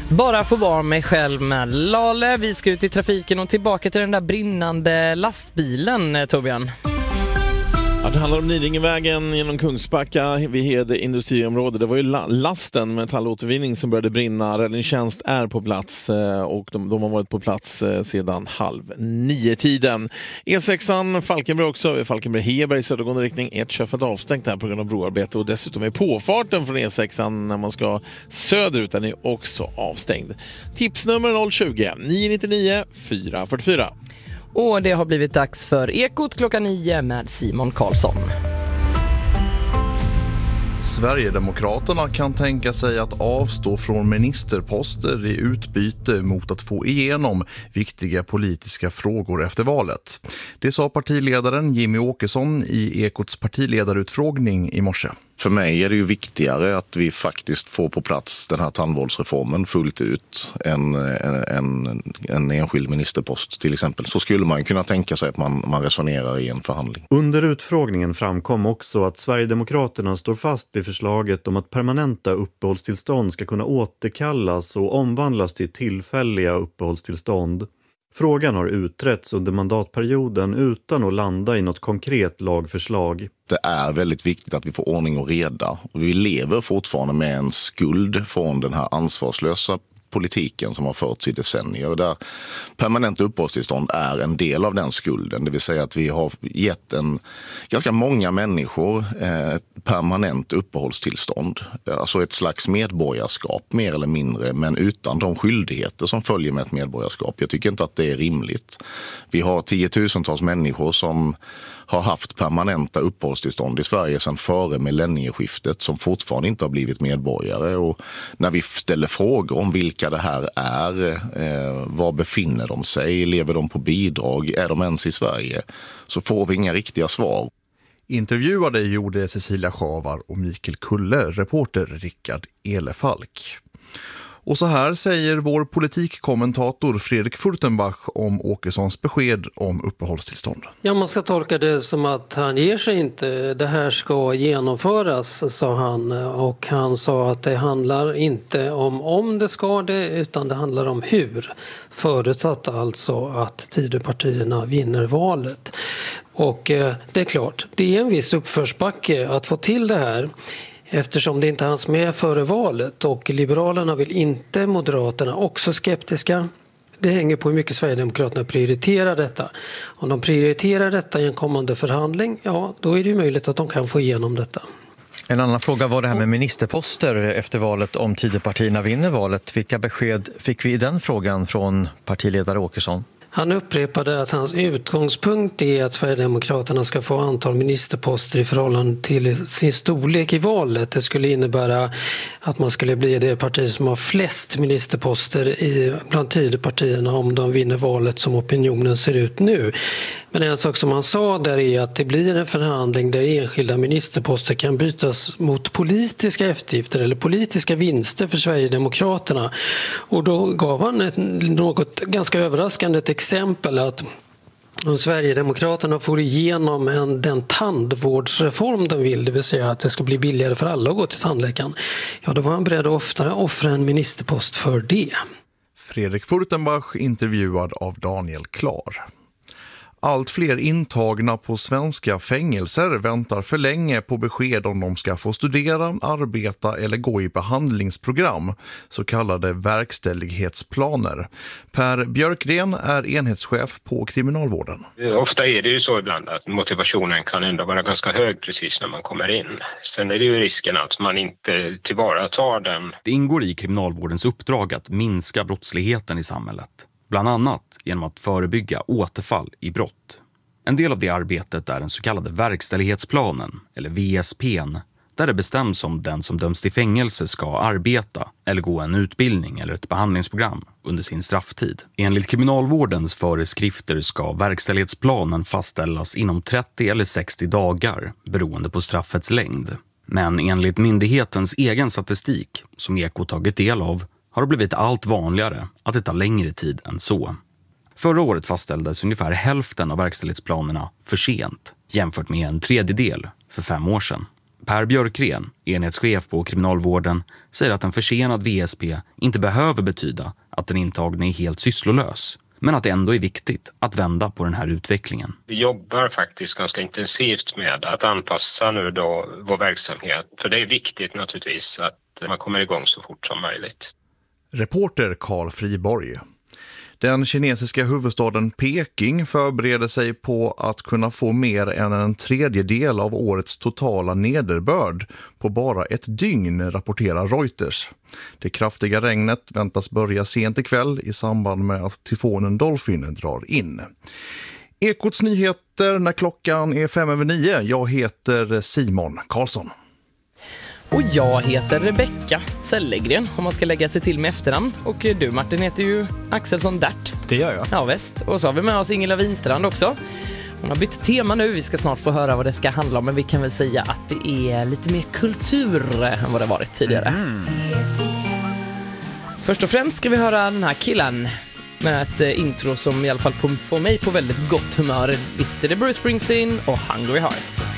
Bara få vara mig själv med Lale. Vi ska ut i trafiken och tillbaka till den där brinnande lastbilen, Torbjörn. Ja, det handlar om Nidingevägen genom Kungsbacka vid Hede industriområde. Det var ju lasten med metallåtervinning som började brinna. Räddningstjänst är på plats och de har varit på plats sedan 8:30-tiden. E6an Falkenberg också, Falkenberg-Heberg i södergående riktning. Ett köfat avstängt här på grund av broarbete och dessutom är påfarten från E6an när man ska söderut, den är också avstängd. Tipsnummer 020 999 444. Och det har blivit dags för Ekot klockan 9 med Simon Karlsson. Sverigedemokraterna kan tänka sig att avstå från ministerposter i utbyte mot att få igenom viktiga politiska frågor efter valet. Det sa partiledaren Jimmy Åkesson i Ekots partiledarutfrågning i morse. För mig är det ju viktigare att vi faktiskt får på plats den här tandvårdsreformen fullt ut än en enskild ministerpost till exempel. Så skulle man kunna tänka sig att man resonerar i en förhandling. Under utfrågningen framkom också att Sverigedemokraterna står fast vid förslaget om att permanenta uppehållstillstånd ska kunna återkallas och omvandlas till tillfälliga uppehållstillstånd. Frågan har utretts under mandatperioden utan att landa i något konkret lagförslag. Det är väldigt viktigt att vi får ordning och reda. Vi lever fortfarande med en skuld från den här ansvarslösa politiken som har förts i decennier. Där permanent uppehållstillstånd är en del av den skulden. Det vill säga att vi har gett ganska många människor ett permanent uppehållstillstånd. Alltså ett slags medborgarskap mer eller mindre, men utan de skyldigheter som följer med ett medborgarskap. Jag tycker inte att det är rimligt. Vi har tiotusentals människor som har haft permanenta uppehållstillstånd i Sverige sedan före millennieskiftet som fortfarande inte har blivit medborgare. Och när vi ställer frågor om vilka det här är, var befinner de sig, lever de på bidrag, är de ens i Sverige, så får vi inga riktiga svar. Intervjuade gjorde Cecilia Schavar och Mikael Kulle, reporter Rickard Elefalk. Och så här säger vår politikkommentator Fredrik Furtenbach om Åkessons besked om uppehållstillstånd. Ja, man ska tolka det som att han ger sig inte. Det här ska genomföras, sa han. Och han sa att det handlar inte om det ska det, utan det handlar om hur. Förutsatt alltså att Tidöpartierna vinner valet. Och det är klart, det är en viss uppförsbacke att få till det här. Eftersom det inte hanns med före valet och Liberalerna vill inte, Moderaterna också skeptiska. Det hänger på hur mycket Sverigedemokraterna prioriterar detta. Om de prioriterar detta i en kommande förhandling, ja, då är det ju möjligt att de kan få igenom detta. En annan fråga var det här med ministerposter efter valet om Tidöpartierna vinner valet. Vilka besked fick vi i den frågan från partiledare Åkesson? Han upprepade att hans utgångspunkt är att Sverigedemokraterna ska få antal ministerposter i förhållande till sin storlek i valet. Det skulle innebära att man skulle bli det parti som har flest ministerposter bland Tidöpartierna om de vinner valet som opinionen ser ut nu. Men en sak som han sa där är att det blir en förhandling där enskilda ministerposter kan bytas mot politiska eftergifter eller politiska vinster för Sverigedemokraterna. Och då gav han något ganska överraskande exempel att om Sverigedemokraterna får igenom den tandvårdsreform de vill, det vill säga att det ska bli billigare för alla att gå till tandläkaren, ja, då var han beredd att offra en ministerpost för det. Fredrik Furtenbach intervjuad av Daniel Klar. Allt fler intagna på svenska fängelser väntar för länge på besked om de ska få studera, arbeta eller gå i behandlingsprogram, så kallade verkställighetsplaner. Per Björkgren är enhetschef på kriminalvården. Ofta är det ju så ibland att motivationen kan ändå vara ganska hög precis när man kommer in. Sen är det ju risken att man inte tillvaratar den. Det ingår i kriminalvårdens uppdrag att minska brottsligheten i samhället. Bland annat genom att förebygga återfall i brott. En del av det arbetet är den så kallade verkställighetsplanen, eller VSP:n, där det bestäms om den som döms till fängelse ska arbeta eller gå en utbildning eller ett behandlingsprogram under sin strafftid. Enligt kriminalvårdens föreskrifter ska verkställighetsplanen fastställas inom 30 eller 60 dagar beroende på straffets längd. Men enligt myndighetens egen statistik, som Ekot tagit del av, har det blivit allt vanligare att det tar längre tid än så. Förra året fastställdes ungefär hälften av verkställighetsplanerna för sent, jämfört med en tredjedel för 5 år sedan. Per Björkgren, enhetschef på kriminalvården, säger att en försenad VSP inte behöver betyda att den intagne är helt sysslolös, men att det ändå är viktigt att vända på den här utvecklingen. Vi jobbar faktiskt ganska intensivt med att anpassa nu då vår verksamhet. För det är viktigt naturligtvis att man kommer igång så fort som möjligt. Reporter Carl Friborg. Den kinesiska huvudstaden Peking förbereder sig på att kunna få mer än en tredjedel av årets totala nederbörd på bara ett dygn, rapporterar Reuters. Det kraftiga regnet väntas börja sent ikväll i samband med att tyfonen Dolphin drar in. Ekots nyheter när klockan är 8:05. Jag heter Simon Karlsson. Och jag heter Rebecka Sellegren, om man ska lägga sig till med efternamn. Och du Martin heter ju Axelsson Dert. Det gör jag. Ja visst. Och så har vi med oss Ingela Winstrand också. Hon har bytt tema nu, vi ska snart få höra vad det ska handla om. Men vi kan väl säga att det är lite mer kultur än vad det varit tidigare. Först och främst ska vi höra den här killen med ett intro som i alla fall får mig på väldigt gott humör. Visst är det Bruce Springsteen och Hungry Heart.